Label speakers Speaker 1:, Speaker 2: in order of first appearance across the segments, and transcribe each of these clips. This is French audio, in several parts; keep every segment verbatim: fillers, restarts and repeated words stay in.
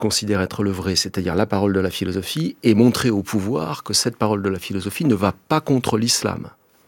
Speaker 1: considère être le vrai, c'est-à-dire la parole de la philosophie, et montrer au pouvoir que cette parole de la philosophie ne va pas contre l'islam.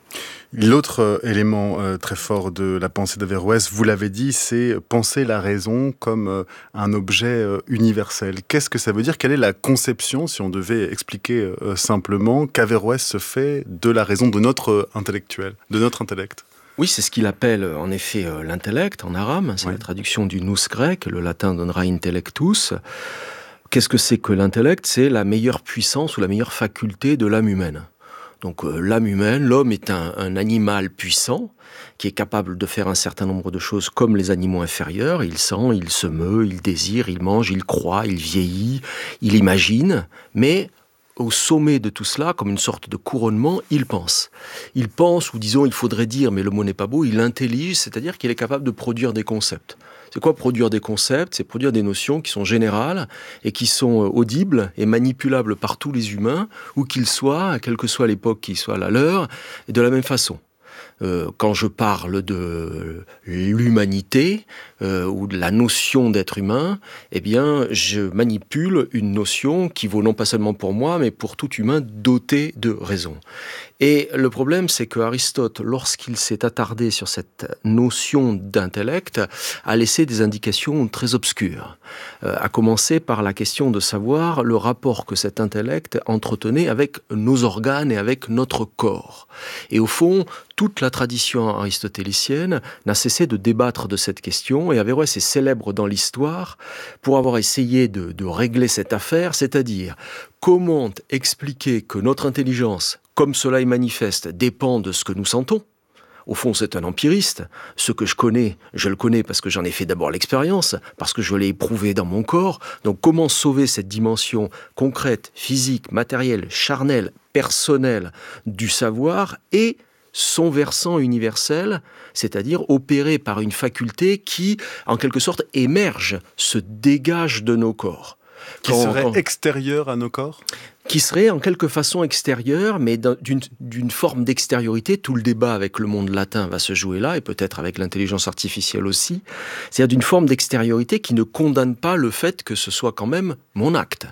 Speaker 2: L'autre euh, élément euh, très fort de la pensée d'Averroès, vous l'avez dit, c'est penser la raison comme euh, un objet euh, universel. Qu'est-ce que ça veut dire ? Quelle est la conception, si on devait expliquer euh, simplement, qu'Averroès se fait de la raison de notre euh, intellectuel, de notre intellect ?
Speaker 1: Oui, c'est ce qu'il appelle en effet euh, l'intellect en arabe, c'est oui. La traduction du nous grec, le latin donnera intellectus. Qu'est-ce que c'est que l'intellect ? C'est la meilleure puissance ou la meilleure faculté de l'âme humaine. Donc euh, l'âme humaine, l'homme est un, un animal puissant qui est capable de faire un certain nombre de choses comme les animaux inférieurs. Il sent, il se meut, il désire, il mange, il croit, il vieillit, il imagine, mais au sommet de tout cela, comme une sorte de couronnement, il pense. Il pense, ou disons, il faudrait dire, mais le mot n'est pas beau, il intellige, c'est-à-dire qu'il est capable de produire des concepts. C'est quoi produire des concepts ? C'est produire des notions qui sont générales et qui sont audibles et manipulables par tous les humains, où qu'ils soient, quelle que soit l'époque qui soit la leur, et de la même façon. Euh, quand je parle de l'humanité euh, ou de la notion d'être humain, eh bien, je manipule une notion qui vaut non pas seulement pour moi, mais pour tout humain doté de raison. Et le problème, c'est que Aristote, lorsqu'il s'est attardé sur cette notion d'intellect, a laissé des indications très obscures. Euh, à commencer par la question de savoir le rapport que cet intellect entretenait avec nos organes et avec notre corps. Et au fond, toute la tradition aristotélicienne n'a cessé de débattre de cette question, et Averroès est célèbre dans l'histoire pour avoir essayé de, de régler cette affaire, c'est-à-dire comment expliquer que notre intelligence, comme cela est manifeste, dépend de ce que nous sentons. Au fond, c'est un empiriste. Ce que je connais, je le connais parce que j'en ai fait d'abord l'expérience, parce que je l'ai éprouvé dans mon corps. Donc, comment sauver cette dimension concrète, physique, matérielle, charnelle, personnelle du savoir et son versant universel, c'est-à-dire opéré par une faculté qui, en quelque sorte, émerge, se dégage de nos corps.
Speaker 2: Qui quand, serait quand... extérieur à nos corps ?
Speaker 1: Qui serait en quelque façon extérieur, mais d'une, d'une forme d'extériorité. Tout le débat avec le monde latin va se jouer là, et peut-être avec l'intelligence artificielle aussi. C'est-à-dire d'une forme d'extériorité qui ne condamne pas le fait que ce soit quand même mon acte.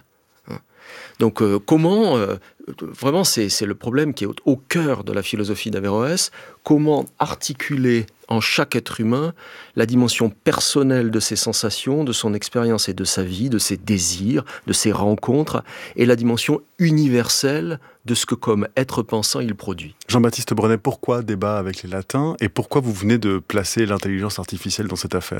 Speaker 1: Donc euh, comment, euh, vraiment c'est, c'est le problème qui est au, au cœur de la philosophie d'Averroès, comment articuler en chaque être humain la dimension personnelle de ses sensations, de son expérience et de sa vie, de ses désirs, de ses rencontres, et la dimension universelle de ce que comme être pensant il produit.
Speaker 2: Jean-Baptiste Brenet, pourquoi débat avec les latins et pourquoi vous venez de placer l'intelligence artificielle dans cette affaire ?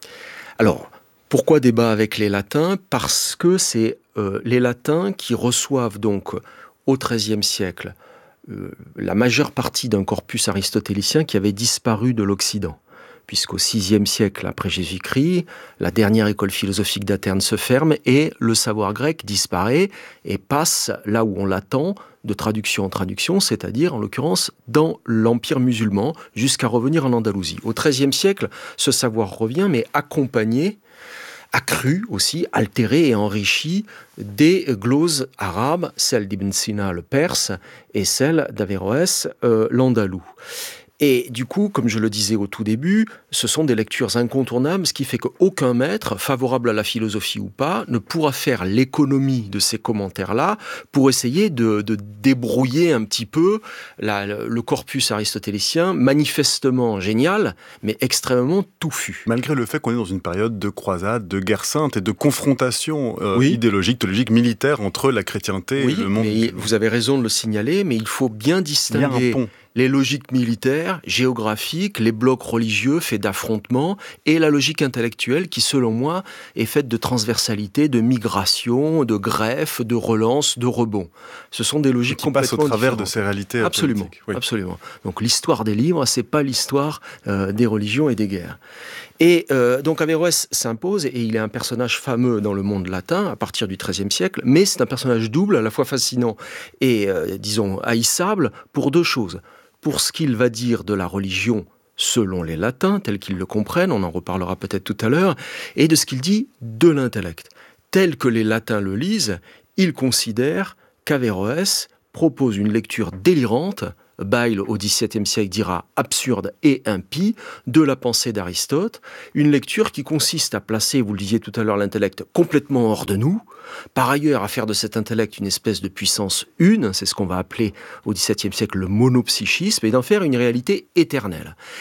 Speaker 1: Alors, pourquoi débat avec les latins ? Parce que c'est euh, les latins qui reçoivent donc au XIIIe siècle euh, la majeure partie d'un corpus aristotélicien qui avait disparu de l'Occident. Puisqu'au sixième siècle après Jésus-Christ, la dernière école philosophique d'Athènes se ferme et le savoir grec disparaît et passe là où on l'attend de traduction en traduction, c'est-à-dire en l'occurrence dans l'Empire musulman, jusqu'à revenir en Andalousie. Au XIIIe siècle, ce savoir revient, mais accompagné, accru aussi, altéré et enrichi des gloses arabes, celle d'Ibn Sina le perse et celle d'Averroès euh, l'andalou. Et du coup, comme je le disais au tout début, ce sont des lectures incontournables, ce qui fait qu'aucun maître, favorable à la philosophie ou pas, ne pourra faire l'économie de ces commentaires-là pour essayer de, de débrouiller un petit peu la, le corpus aristotélicien, manifestement génial, mais extrêmement touffu.
Speaker 2: Malgré le fait qu'on est dans une période de croisade, de guerre sainte et de confrontation euh,
Speaker 1: oui.
Speaker 2: idéologique, théologique, militaire entre la chrétienté
Speaker 1: oui,
Speaker 2: et le monde.
Speaker 1: Mais vous avez raison de le signaler, mais il faut bien distinguer...
Speaker 2: Il y a un pont.
Speaker 1: Les logiques militaires, géographiques, les blocs religieux faits d'affrontements et la logique intellectuelle qui, selon moi, est faite de transversalité, de migration, de greffe, de relance, de rebond. Ce sont des logiques
Speaker 2: qui
Speaker 1: complètement
Speaker 2: passent au travers
Speaker 1: différentes.
Speaker 2: de ces réalités
Speaker 1: Absolument,
Speaker 2: politiques. Oui.
Speaker 1: absolument. Donc l'histoire des livres, c'est pas l'histoire euh, des religions et des guerres. Et euh, donc Averroès s'impose et il est un personnage fameux dans le monde latin à partir du XIIIe siècle, mais c'est un personnage double, à la fois fascinant et, euh, disons, haïssable pour deux choses. Pour ce qu'il va dire de la religion selon les latins, tels qu'ils le comprennent, on en reparlera peut-être tout à l'heure, et de ce qu'il dit de l'intellect. Tel que les latins le lisent, ils considèrent qu'Averroès propose une lecture délirante, Bayle, au dix-septième siècle, dira absurde et impie, de la pensée d'Aristote, une lecture qui consiste à placer, vous le disiez tout à l'heure, l'intellect complètement hors de nous, par ailleurs à faire de cet intellect une espèce de puissance une, c'est ce qu'on va appeler au dix-septième siècle le monopsychisme, et d'en faire une réalité éternelle.